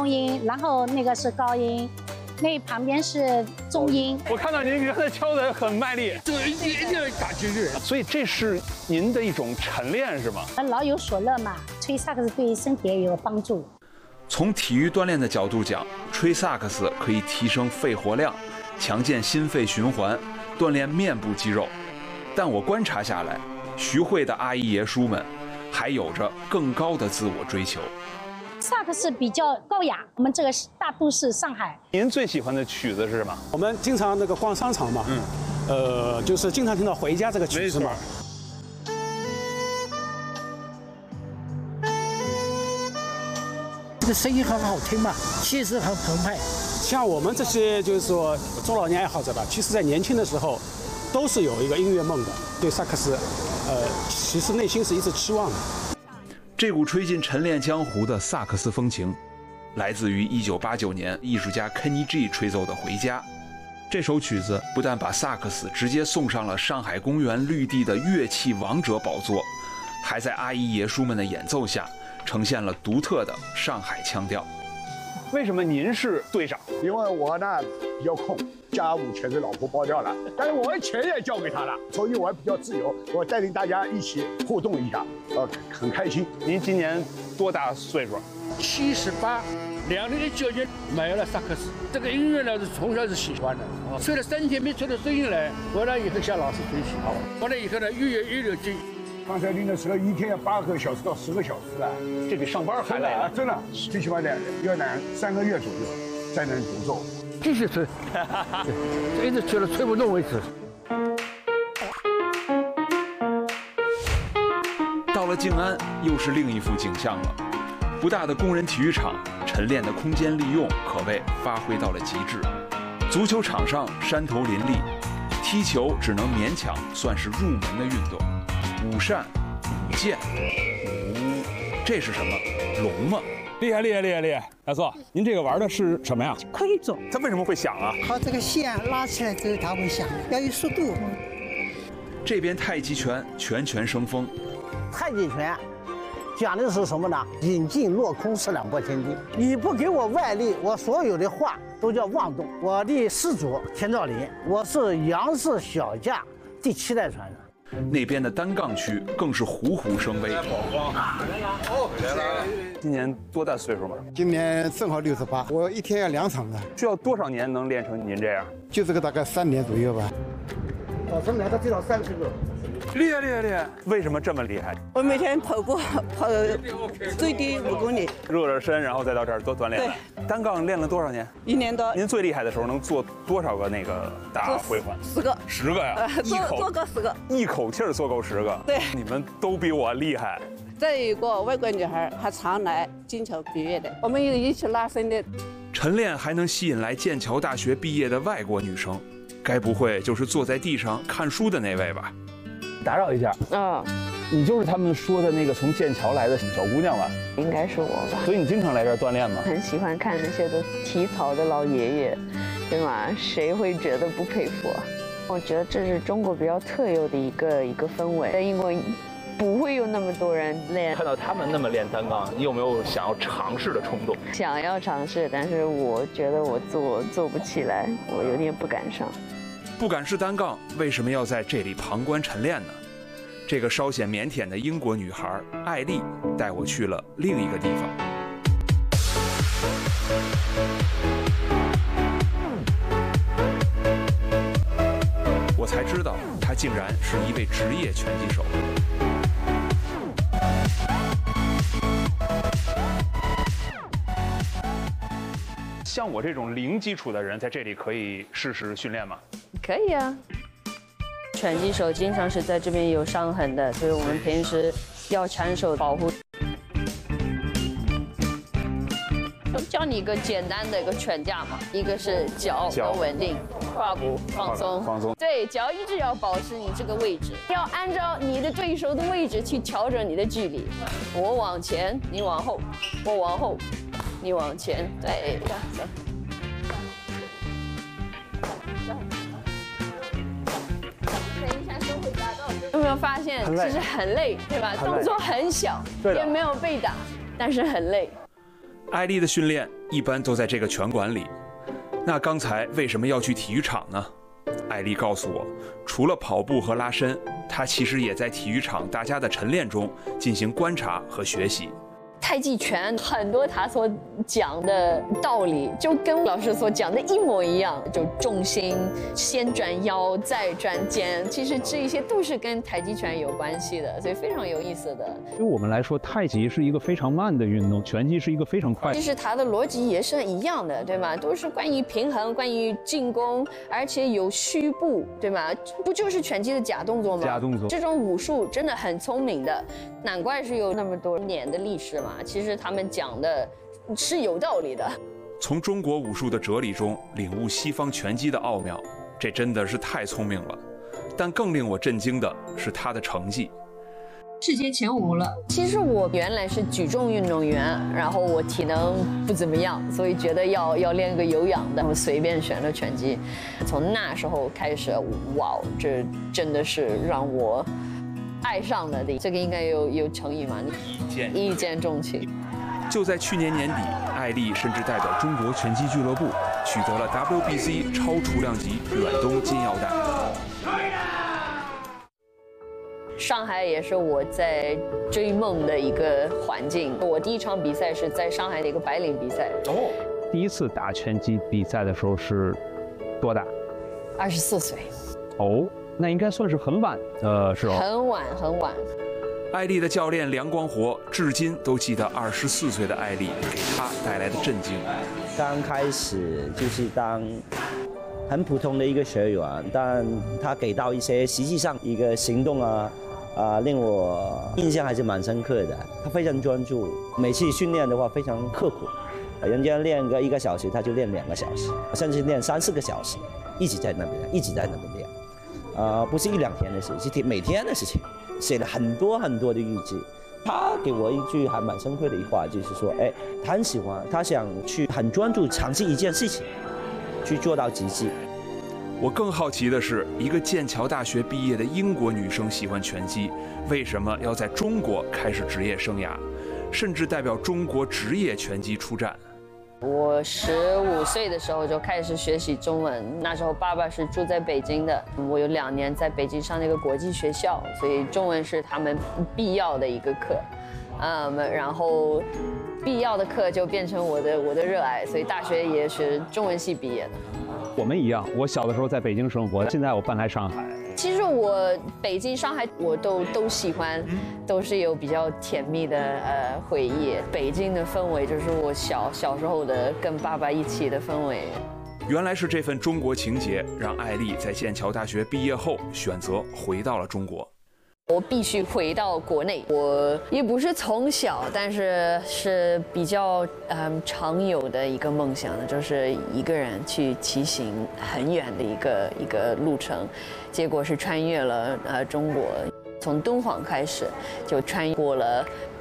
中音，然后那个是高音，那旁边是中音。 我看到您刚才敲得很卖力， 对，一定要打击乐。 所以这是您的一种晨练是吗？ 老有所乐嘛，吹萨克斯对身体也有帮助。 从体育锻炼的角度讲，吹萨克斯可以提升肺活量，强健心肺循环，锻炼面部肌肉。但我观察下来，徐汇的阿姨爷叔们还有着更高的自我追求。 萨克斯比较高雅，我们这个大都市上海。 您最喜欢的曲子是什么？ 我们经常那个逛商场嘛，就是经常听到《回家》这个曲子嘛。 这个声音很好听嘛，气势很澎湃。 像我们这些就是说中老年爱好者吧，其实在年轻的时候都是有一个音乐梦的，对萨克斯，其实内心是一直期望的。 这股吹进晨练江湖的萨克斯风情，来自于1989年艺术家 Kenny G 吹奏的《回家》。这首曲子不但把萨克斯直接送上了上海公园绿地的乐器王者宝座，还在阿姨爷叔们的演奏下呈现了独特的上海腔调。 为什么您是队长？ 因为我呢比较空，家务全给老婆包掉了，但是我钱也交给她了，所以我还比较自由。我带领大家一起互动一下，很开心。 您今年多大岁数 78，2年的9年买了萨克斯。这个音乐呢是从小是喜欢的，吹了3天没吹出声音来，回来以后向老师学习，回来以后呢越有劲。 刚才练的时候一天要8个小时到10个小时了， 这比上班还累啊！ 真的，最起码要3个月左右才能独奏。 继续吹，一直吹到吹不动为止。 到了静安，又是另一幅景象了。不大的工人体育场，晨练的空间利用可谓发挥到了极致。足球场上山头林立，踢球只能勉强算是入门的运动。舞扇、舞剑、这是什么？龙吗？ 厉害！大叔，您这个玩的是什么呀？ 盔种。 它为什么会响啊？ 靠这个线拉起来之后它会响，要有速度。 这边太极拳拳生风。 太极拳讲的是什么呢？引劲落空是两拨千斤。你不给我外力，我所有的话都叫妄动。我的始祖田兆林，我是杨氏小架第7代传人。 那边的单杠区更是虎虎生威。 今年多大岁数嘛？ 今年正好68，我一天要2场的。 需要多少年能练成您这样？ 就这个大概3年左右吧。 早晨来到最少30个。 厉害！为什么这么厉害？ 我每天跑步跑最低5公里， 热热身，然后再到这儿多锻炼。对，单杠练了多少年 ？1年多。 您最厉害的时候能做多少个那个大回环 ？10个。 10个呀？ 做够10个。 一口气儿做够10个。 对， 你们都比我厉害。 再有一个外国女孩，她常来剑桥毕业的，我们有一起拉伸的。 晨练还能吸引来剑桥大学毕业的外国女生，该不会就是坐在地上看书的那位吧？ 打扰一下你就是他们说的那个从剑桥来的小姑娘吧？ 应该是我吧。 所以你经常来这儿锻炼吗？ 很喜欢看那些都体操的老爷爷，对吗？谁会觉得不佩服啊？我觉得这是中国比较特有的一个氛围，在英国不会有那么多人练。 看到他们那么练单杠，你有没有想要尝试的冲动？ 想要尝试，但是我觉得我做不起来，我有点不敢上。 不敢试单杠，为什么要在这里旁观晨练呢？这个稍显腼腆的英国女孩艾丽带我去了另一个地方。我才知道，她竟然是一位职业拳击手。 像我这种零基础的人，在这里可以试试训练吗？ 可以啊。拳击手经常是在这边有伤痕的，所以我们平时要缠手保护。就教你一个简单的一个拳架嘛，一个是脚要稳定，胯骨放松，对，脚一直要保持你这个位置，要按照你的对手的位置去调整你的距离。我往前，你往后；我往后，你往前。对，这样子。有没有发现其实很累，对吧？动作很小，也没有被打，但是很累。 艾丽的训练一般都在这个拳馆里。那刚才为什么要去体育场呢？艾丽告诉我，除了跑步和拉伸，她其实也在体育场大家的晨练中进行观察和学习。 太极拳很多他所讲的道理就跟老师所讲的一模一样，就重心先转腰再转肩，其实这一些都是跟太极拳有关系的，所以非常有意思的。 对我们来说，太极是一个非常慢的运动，拳击是一个非常快。 其实它的逻辑也是一样的，对吗？都是关于平衡，关于进攻，而且有虚步，对吗？不就是拳击的假动作吗？ 假动作。 这种武术真的很聪明的，难怪是有那么多年的历史嘛。其实他们讲的是有道理的。 从中国武术的哲理中领悟西方拳击的奥妙，这真的是太聪明了。但更令我震惊的是他的成绩， 世界前5了。其实我原来是举重运动员，然后我体能不怎么样，所以觉得要练个有氧的，我随便选了拳击。从那时候开始，哇，这真的是让我爱上了的。这个应该有成语吗？一见钟情。 就在去年年底，艾丽甚至代表中国拳击俱乐部取得了 WBC 超重量级远东金腰带。 上海也是我在追梦的一个环境。我第一场比赛是在上海的一个白领比赛。 哦，第一次打拳击比赛的时候是多大 ？24岁。 哦，那应该算是很晚的时候。 很晚很晚。 艾丽的教练梁光活至今都记得24岁的艾丽给他带来的震惊。 刚开始就是当很普通的一个学员，但他给到一些实际上一个行动令我印象还是蛮深刻的。他非常专注，每次训练的话非常刻苦，人家练个1个小时，他就练2个小时，甚至练3、4个小时，一直在那边练，不是1、2天的事，是每天的事情。写了很多的日记。他给我一句还蛮深刻的一话，就是说，他很喜欢，他想去很专注尝试一件事情，去做到极致。 我更好奇的是，一个剑桥大学毕业的英国女生喜欢拳击，为什么要在中国开始职业生涯，甚至代表中国职业拳击出战？ 我15岁的时候就开始学习中文，那时候爸爸是住在北京的，我有2年在北京上那个国际学校，所以中文是他们必要的一个课，然后必要的课就变成我的热爱，所以大学也是中文系毕业的。 我们一样，我小的时候在北京生活，现在我搬来上海。 其实我北京、上海我都喜欢，都是有比较甜蜜的回忆。北京的氛围就是我小时候的跟爸爸一起的氛围。 原来是这份中国情节让艾丽在剑桥大学毕业后选择回到了中国。 我必须回到国内。我也不是从小，但是比较常有的一个梦想呢，就是一个人去骑行很远的一个路程，结果是穿越了中国，从敦煌开始就穿过了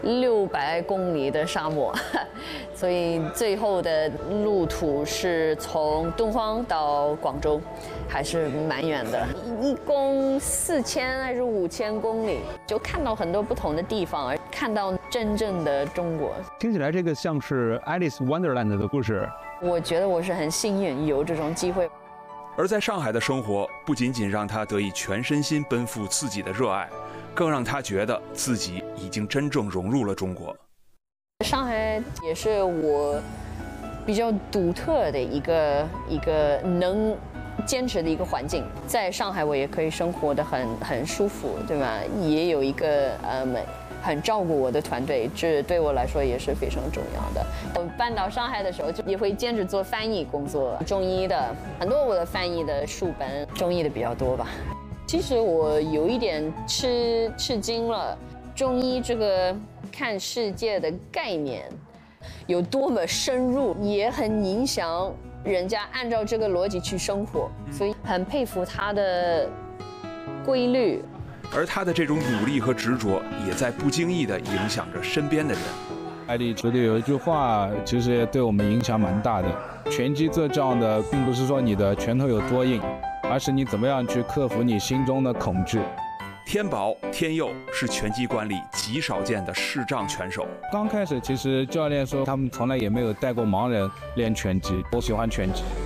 600公里的沙漠，所以最后的路途是从敦煌到广州，还是蛮远的，一共4000还是5000公里，就看到很多不同的地方，而看到真正的中国。 听起来这个像是 Alice Wonderland 的故事。 我觉得我是很幸运有这种机会。 而在上海的生活不仅仅让他得以全身心奔赴自己的热爱，更让他觉得自己已经真正融入了中国。 上海也是我比较独特的一个能坚持的一个环境，在上海我也可以生活得很舒服，对吧？也有一个很照顾我的团队，这对我来说也是非常重要的。我搬到上海的时候，就也会兼职做翻译工作，中医的很多我的翻译的书本，中医的比较多吧。其实我有一点吃惊了，中医这个看世界的概念有多么深入，也很影响人家按照这个逻辑去生活，所以很佩服他的规律。 而他的这种努力和执着，也在不经意地影响着身边的人。 艾丽觉得有一句话，其实也对我们影响蛮大的。拳击最重要的，并不是说你的拳头有多硬，而是你怎么样去克服你心中的恐惧。 天宝、天佑是拳击馆里极少见的视障拳手。 刚开始其实教练说他们从来也没有带过盲人练拳击，我喜欢拳击。